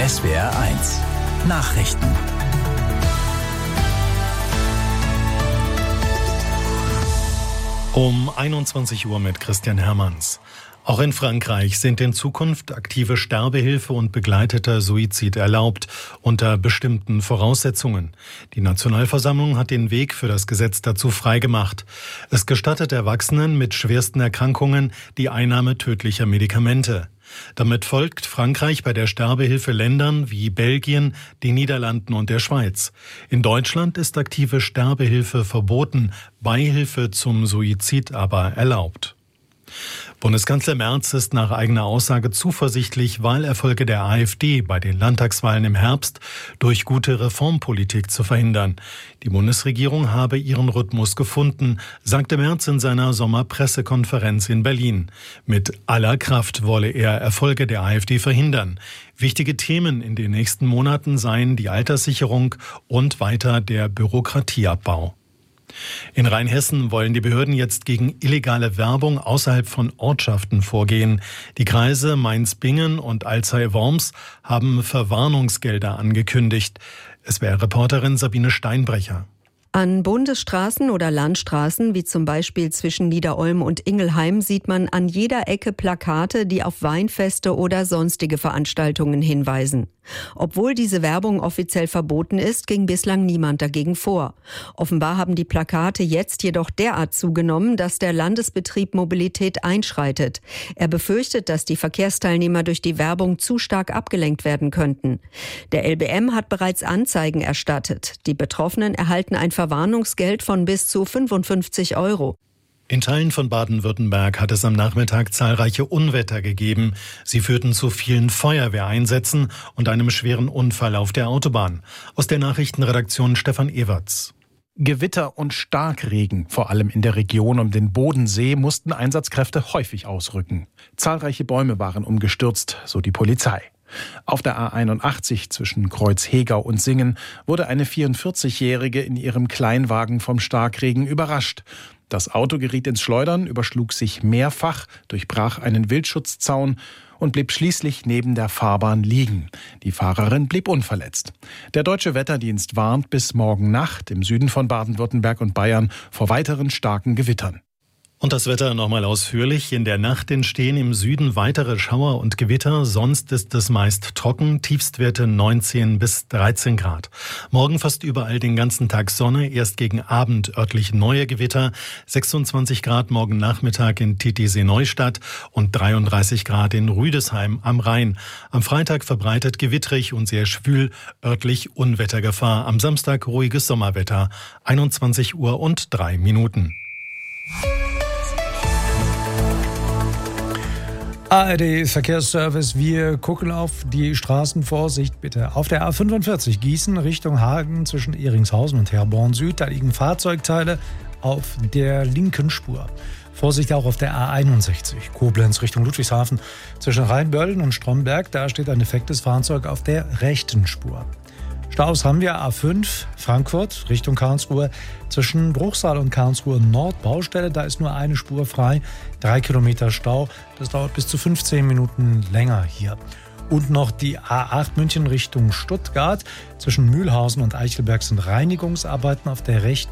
SWR1 Nachrichten. Um 21 Uhr mit Christian Hermanns. Auch in Frankreich sind in Zukunft aktive Sterbehilfe und begleiteter Suizid erlaubt, unter bestimmten Voraussetzungen. Die Nationalversammlung hat den Weg für das Gesetz dazu freigemacht. Es gestattet Erwachsenen mit schwersten Erkrankungen die Einnahme tödlicher Medikamente. Damit folgt Frankreich bei der Sterbehilfe Ländern wie Belgien, den Niederlanden und der Schweiz. In Deutschland ist aktive Sterbehilfe verboten, Beihilfe zum Suizid aber erlaubt. Bundeskanzler Merz ist nach eigener Aussage zuversichtlich, Wahlerfolge der AfD bei den Landtagswahlen im Herbst durch gute Reformpolitik zu verhindern. Die Bundesregierung habe ihren Rhythmus gefunden, sagte Merz in seiner Sommerpressekonferenz in Berlin. Mit aller Kraft wolle er Erfolge der AfD verhindern. Wichtige Themen in den nächsten Monaten seien die Alterssicherung und weiter der Bürokratieabbau. In Rheinhessen wollen die Behörden jetzt gegen illegale Werbung außerhalb von Ortschaften vorgehen. Die Kreise Mainz-Bingen und Alzey-Worms haben Verwarnungsgelder angekündigt. SWR-Reporterin Sabine Steinbrecher. An Bundesstraßen oder Landstraßen, wie zum Beispiel zwischen Niederolm und Ingelheim, sieht man an jeder Ecke Plakate, die auf Weinfeste oder sonstige Veranstaltungen hinweisen. Obwohl diese Werbung offiziell verboten ist, ging bislang niemand dagegen vor. Offenbar haben die Plakate jetzt jedoch derart zugenommen, dass der Landesbetrieb Mobilität einschreitet. Er befürchtet, dass die Verkehrsteilnehmer durch die Werbung zu stark abgelenkt werden könnten. Der LBM hat bereits Anzeigen erstattet. Die Betroffenen erhalten ein Verwarnungsgeld von bis zu 55 €. In Teilen von Baden-Württemberg hat es am Nachmittag zahlreiche Unwetter gegeben. Sie führten zu vielen Feuerwehreinsätzen und einem schweren Unfall auf der Autobahn. Aus der Nachrichtenredaktion Stefan Ewerts. Gewitter und Starkregen, vor allem in der Region um den Bodensee, mussten Einsatzkräfte häufig ausrücken. Zahlreiche Bäume waren umgestürzt, so die Polizei. Auf der A81 zwischen Kreuz-Hegau und Singen wurde eine 44-Jährige in ihrem Kleinwagen vom Starkregen überrascht. Das Auto geriet ins Schleudern, überschlug sich mehrfach, durchbrach einen Wildschutzzaun und blieb schließlich neben der Fahrbahn liegen. Die Fahrerin blieb unverletzt. Der Deutsche Wetterdienst warnt bis morgen Nacht im Süden von Baden-Württemberg und Bayern vor weiteren starken Gewittern. Und das Wetter nochmal ausführlich. In der Nacht entstehen im Süden weitere Schauer und Gewitter. Sonst ist es meist trocken. Tiefstwerte 19 bis 13 Grad. Morgen fast überall den ganzen Tag Sonne. Erst gegen Abend örtlich neue Gewitter. 26 Grad morgen Nachmittag in Titisee-Neustadt und 33 Grad in Rüdesheim am Rhein. Am Freitag verbreitet gewittrig und sehr schwül. Örtlich Unwettergefahr. Am Samstag ruhiges Sommerwetter. 21 Uhr und 3 Minuten. ARD Verkehrsservice, wir gucken auf die Straßen. Vorsicht bitte. Auf der A45 Gießen Richtung Hagen zwischen Ehringshausen und Herborn Süd, da liegen Fahrzeugteile auf der linken Spur. Vorsicht auch auf der A61 Koblenz Richtung Ludwigshafen zwischen Rheinböllen und Stromberg, da steht ein defektes Fahrzeug auf der rechten Spur. Staus haben wir A5 Frankfurt Richtung Karlsruhe zwischen Bruchsal und Karlsruhe Nord Baustelle. Da ist nur eine Spur frei, 3 Kilometer Stau. Das dauert bis zu 15 Minuten länger hier. Und noch die A8 München Richtung Stuttgart. Zwischen Mühlhausen und Eichelberg sind Reinigungsarbeiten auf der rechten